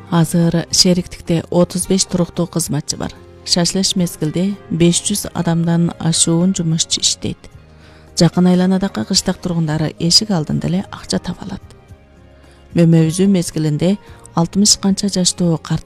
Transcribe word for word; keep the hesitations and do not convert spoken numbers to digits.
Азыр шериктикте отуз беш туруктуу кызматчы бар. Шашлыш мезгилде беш жүз адамдан ашуун жумушчу иштейт. Жакын айланадагы кыштак тургундары эшик алдында эле акча таба алат. Мөмө үзүү мезгилинде алтымыш канча жаштуу карт